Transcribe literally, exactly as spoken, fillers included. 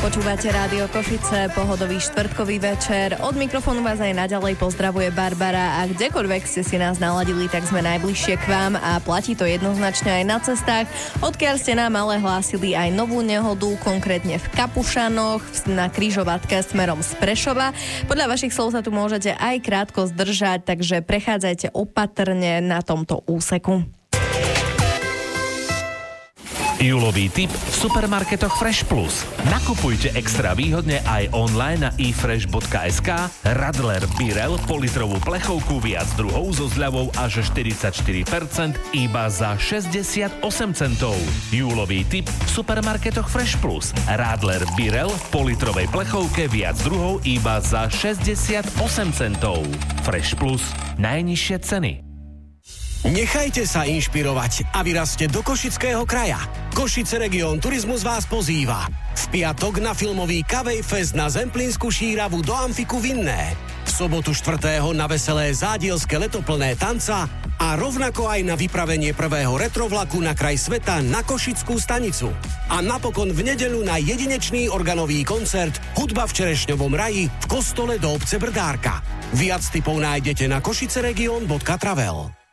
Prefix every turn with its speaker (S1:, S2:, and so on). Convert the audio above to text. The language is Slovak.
S1: Počúvate Rádio Košice, pohodový štvrtkový večer. Od mikrofónu vás aj naďalej pozdravuje Barbara a kdekoľvek ste si nás naladili, tak sme najbližšie k vám a platí to jednoznačne aj na cestách, odkiaľ ste nám ale hlásili aj novú nehodu, konkrétne v Kapušanoch na križovatke smerom z Prešova. Podľa vašich slov sa tu môžete aj krátko zdržať, takže prechádzajte opatrne na tomto úseku.
S2: Júlový tip v supermarketoch Fresh Plus. Nakupujte extra výhodne aj online na e fresh bodka es ká. Radler Birel politrovú plechovku viac druhov so zľavou až štyridsaťštyri percent iba za šesťdesiatosem centov. Júlový tip v supermarketoch Fresh Plus. Radler Birel v politrovej plechovke viac druhov iba za šesťdesiatosem centov. Fresh Plus. Najnižšie ceny.
S3: Nechajte sa inšpirovať a vyrazte do Košického kraja. Košice Region Turizmus vás pozýva. V piatok na filmový Kavej Fest na Zemplínsku šíravu do Amfiku Vinné. V sobotu štvrtého na veselé zádielske letoplné tanca a rovnako aj na vypravenie prvého retrovlaku na kraj sveta na Košickú stanicu. A napokon v nedeľu na jedinečný organový koncert Hudba v Čerešňovom raji v kostole do obce Brdárka. Viac tipov nájdete na košiceregion bodka travel.